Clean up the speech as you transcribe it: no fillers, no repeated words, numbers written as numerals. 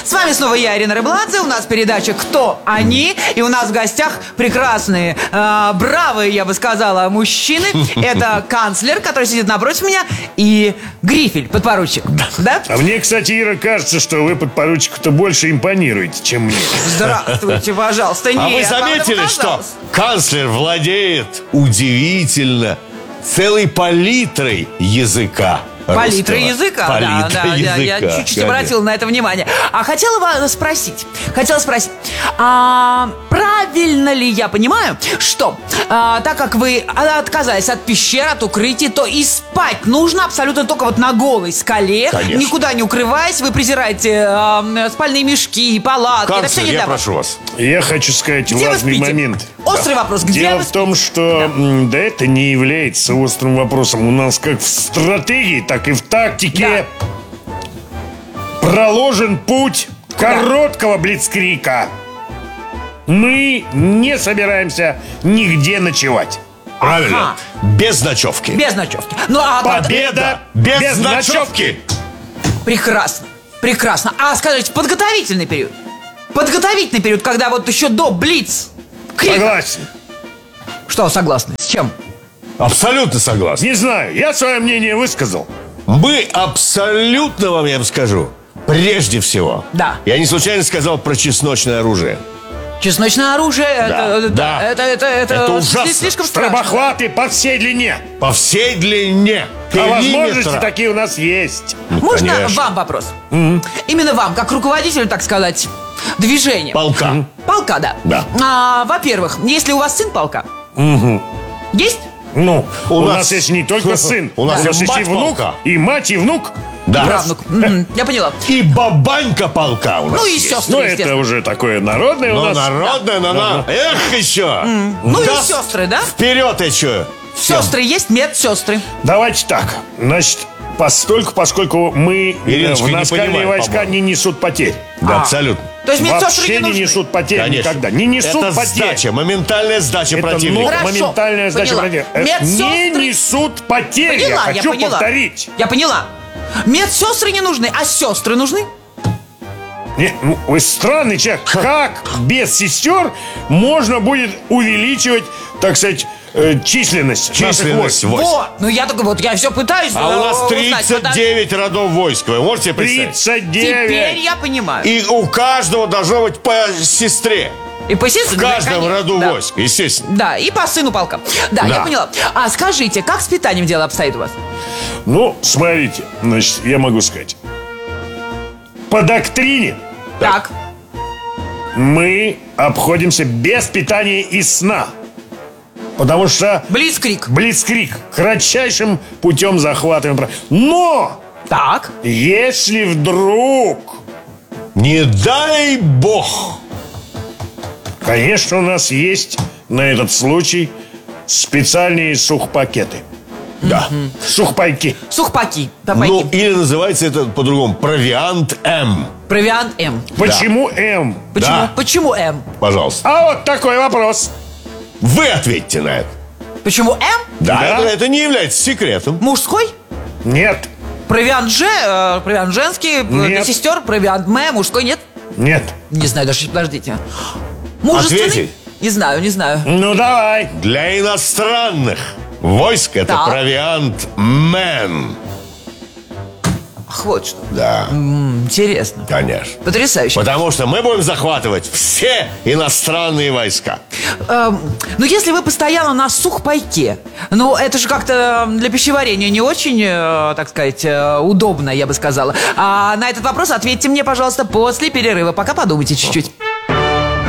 С вами снова я, Ирина Рыбладзе. У нас передача «Кто они?». И у нас в гостях прекрасные, бравые, я бы сказала, мужчины. Это канцлер, который сидит напротив меня, и Грифель, подпоручик. Да? А мне, кстати, Ира, кажется, что вы подпоручику-то больше импонируете, чем мне. Здравствуйте, пожалуйста. А вы заметили, что канцлер владеет удивительно целой палитрой языка? Палитра языка, Палитра языка, я чуть-чуть конечно. обратила на это внимание. А хотела вас спросить, правильно ли я понимаю, что так как вы отказались от пещер, от укрытий, то и спать нужно абсолютно только вот на голой скале, Конечно. никуда не укрываясь, вы презираете спальные мешки, палатки. Это все Канцлер, не я для вас. прошу вас. Я хочу сказать Где вы важный спите? момент. Острый вопрос, где Дело вы в том, что это не является острым вопросом. У нас как в стратегии, так и в тактике проложен путь короткого блицкрика. Мы не собираемся нигде ночевать. Правильно. Без ночевки. Без ночевки. Ну, Победа без ночевки. Прекрасно, прекрасно. А скажите, подготовительный период? Подготовительный период, когда вот еще до блиц крика. Согласен. Что согласны? С чем? Абсолютно согласен. Не знаю, я свое мнение высказал. Мы абсолютно вам, я вам скажу, прежде всего. Да. Я не случайно сказал про чесночное оружие. Чесночное оружие, Да. Это ужасно. слишком страшно. Стробохваты по всей длине. По всей длине А возможности периметра. такие у нас есть. Можно конечно. вам вопрос? Именно вам, как руководителю, так сказать, движения. Полка. Полка, да. Да. Во-первых, если у вас сын полка, есть? Ну, у нас- нас есть не только сын. У нас есть есть мать и внук, полка. и мать, и внук. Да. Правнук. Я поняла. И бабанька полка у нас Ну и есть. сестры, Ну, это естественно. уже такое народное у Ну, нас. народная, но эх, еще. Ну и Да, сестры, да? Вперед еще. Сестры есть, медсестры. Давайте так. Значит, поскольку мы Ириночка, в не наскальные понимаю, войска по-моему. не несут потерь. Да, абсолютно. То есть медсестры Вообще не нужны? несут потерь Конечно. никогда. Не несут Это потерь. сдача, моментальная сдача Это противника. Хорошо, моментальная сдача поняла. противника. Медсестры- Не несут потерь. Поняла, я хочу поняла. повторить. Я поняла. Медсестры не нужны, а сестры нужны? Не, ну, вы странный человек. Как без сестер можно будет увеличивать, так сказать, численность наших Численность войск? войск. Вот, ну я только вот, я все пытаюсь А у нас узнать. 39 родов войск. Вы можете представить? 39. Теперь я понимаю. И у каждого должно быть по сестре. И по сестре, В каждом конечно, роду да. войск, естественно. Да, и по сыну полка. Да, я Да. поняла. А скажите, как с питанием дело обстоит у вас? Ну, смотрите, значит, я могу сказать. По доктрине Так. мы обходимся без питания и сна. Потому что Блицкрик. блицкрик кратчайшим путем захватываем. Но Так. если вдруг, Не дай бог. конечно, у нас есть на этот случай специальные сухпакеты. Да. Сухпайки. Сухпаки. Ну, Топайки. или называется это по-другому. Провиант М. Провиант М. Почему М? Почему? Да. Почему М? Пожалуйста. А вот такой вопрос. Вы ответьте на это. Почему М? Да, Да. это не является секретом. Мужской? Нет, Провиант Ж, провиант женский, для Нет. сестер, провиант М, мужской нет? нет. Не знаю даже, подождите. Мужественный? Ответить? Не знаю, не знаю. Ну давай. Для иностранных войск это Так. провиант Мэн. Ах, вот что. Да, Интересно. конечно. Потрясающе. Потому что мы будем захватывать все иностранные войска. Ну, если вы постоянно на сухпайке, ну, это же как-то для пищеварения не очень, так сказать, удобно, я бы сказала. А на этот вопрос ответьте мне, пожалуйста, после перерыва. Пока подумайте чуть-чуть.